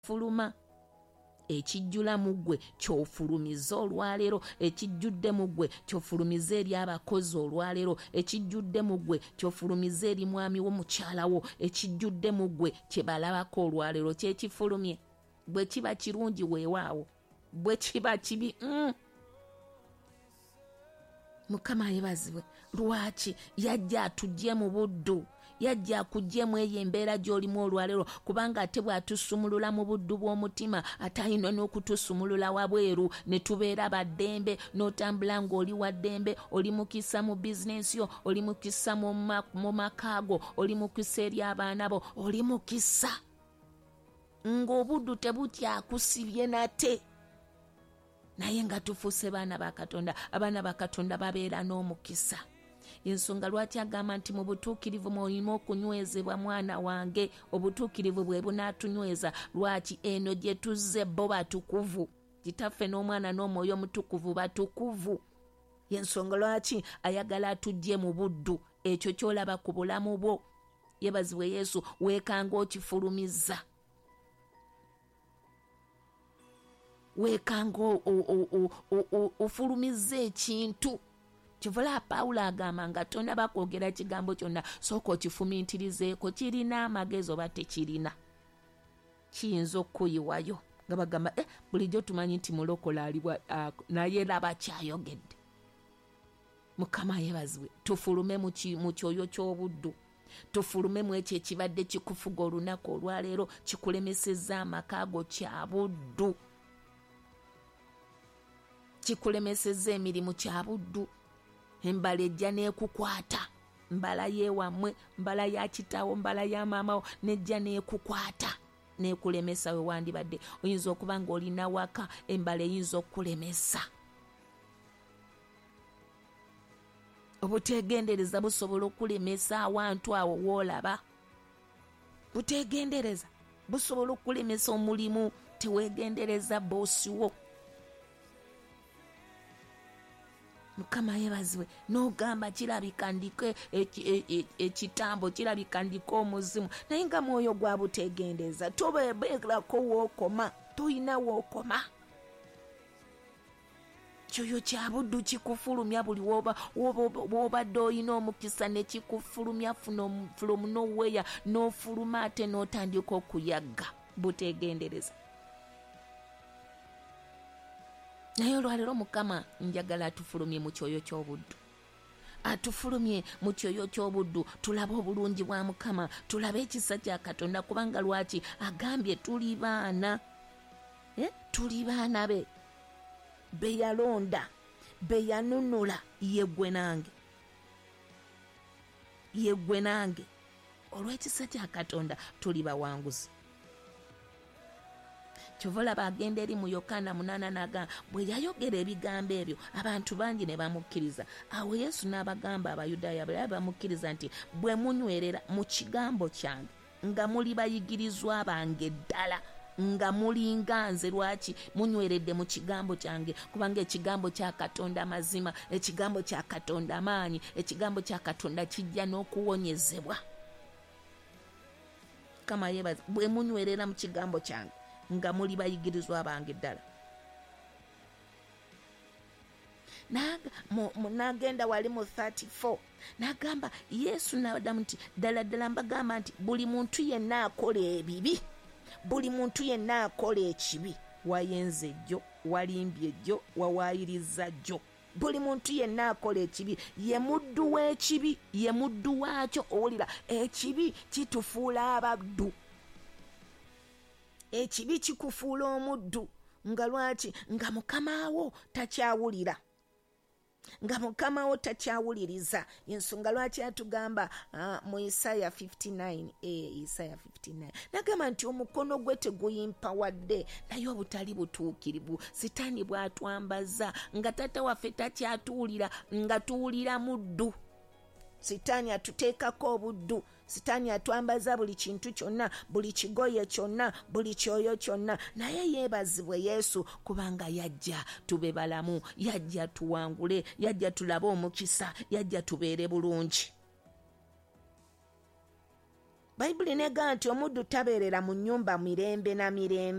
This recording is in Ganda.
fuluma ekijjula mu ggwe ky'ofulumiza olwaleero, ekijjudde mu ggwe ky'ofulumiza eri abakozi olwaleero, ekijjudde mu ggwe ky'ofulumiza eri mwami wo mukyalawo, ekijjudde mu ggwe kye balabako olwaleero kyekifulumye. Bwe kiba kirungi weewaawo, bwe kiba kibi Mukama yebazibwe. Lwaki yajja atujje mu buddu, yajja akugyemu eyo embeera gy'olimu olwaleero, kubanga ate bw'atusumulula mu buddu bw'omutima ate ayina n'okutusumulula wabweru ne tubeera baddembe, n'otambula ng'oli waddembe, oli mukisa mu bizinensi yo, oli mukisa mu makaago, oli mukisa eri abaana bo, oli mukisa ng'obuddu tebukyakusibye nate. Naye nga tufuuse baana ba Katonda, abaana ba Katonda babeera n'omukisa. Ensonga lwaki agamba nti mu butuukirivu mwolina okunywezebwa mwana wange, obutuukirivu bwe bunaatunyweza. Lwaki? Eno gye tuzze bo batukuvu, kitaffe n'omwana n'omwoyo omutukuvu batukuvu. Ensonga lwaki ayagala atujje mu buddu, ekyo ky'olaba ku bulamu bwo. Yebazibwe Yesu, weekanga okifulumiza, weekanga ofulumiza ekintu. Kivula Pawulo agamba nga tonaba kwogera ekigambo kyonna sooka okifumintirizeeko, kirina amagezi oba tekirina, kiyinza okuyiwayo. Nga bagamba bulijjo tumanyi nti mulokola aliwa naye laba kyayogedde. Mukama yebazibwe, tufulume mu kyoyo ky'obuddu, tufulume mu ekyo ekibadde kikufuga olunaku olwaleero kikulemesezza amakaago, kya buddu, kikulemesezza emirimu, kya buddu. Embala ejja n'ekukwata, mbala yeewammwe, mbala ya kitaawo, mbala ya maamawo, nejja n'ekukwata n'ekulemesa we wandibadde. Oyinza okuba ng'olina waka, embala eyinza okulemesa. Obutegendereza busobola okulemesa awantu awo woolaba. Butegendereza busobola okulemesa omulimu teweegendereza boosi wo. Mukama yebazibwe. N'ogamba kirabika ndiko ekitambo, kirabika ndiko omuzimu, naye nga mwoyo gwa butegendereza tobeerako wookoma, toyina wookoma. Kyoyo kya buddu kikufulumya buli w'obadde olina omukisa ne kikufulumya from nowhere, n'ofuluma ate n'otandika okuyagga. Butegendereza. Naye olwaleero Mukama njagala atufulumye mu kyoyo ky'obuddu, atufulumye mu kyoyo ky'obuddu, tulabe obulungi bwa Mukama, tulabe ekisa kya Katonda, kubanga lwaki agambye tuli baana, tuli baana be yalonda, be yanunula, yeggwe nange. Olw'ekisa kya Katonda tuli bawanguzi. Kyovola bagenda eri mu Yokaana 8 n'agamba, bwe yayogera ebigambo ebyo abantu bangi ne bamukkiriza. Awo Yesu n'abagamba Abayudaaya bwe bamukkiriza nti, bwe munywerera mu kigambo kyange nga muli bayigirizwa bange ddala, nga mulinga nze. Lwaki? Munyweredde mu kigambo kyange, kubanga ekigambo kya Katonda mazima, ekigambo kya Katonda amaanyi, ekigambo kya Katonda kijja n'okuwonyezebwa. Kama yebaza, bwe munywerera mu kigambo kyange nga muli bayigirizwa bange ddala. N'agenda wali mu 34 n'agamba, Yesu n'abaddamu nti, ddala ddala mbagamba nti buli muntu yenna akola ebibi, buli muntu yenna akola ekibi, wayenze jjo, walimbye jjo, wawaayiriza jjo. Buli muntu yenna akola ekibi ye muddu w'ekibi, ye muddu waakyo. Owulira, ekibi kitufuula abaddu, ekibi kikufuula omuddu. Nga lwaki? Nga mukamawo takyawulira, nga mukamawo takyawuliriza. Ensonga lwaki atugamba mu Isaya 59, Isaya 59 nagamba nti omukono gwe teguyimpa wadde, naye obutali butuukirivu Sitaani bwatwambaza, nga tata waffe takyatuwulira, nga tuwulira muddu. Sitaani atuteekako obuddu, Sitaani atwambaza buli kintu kyonna, buli kigoye kyonna, buli kyoyo kyonna. Naye yeebazibwe Yesu, kubanga yajja tube balamu, yajja tuwangule, yajja tulabe omukisa, yajja tubeere bulungi. bayibuli negamba nti omuddu tabeerera mu nnyumba mirembe na mirembe.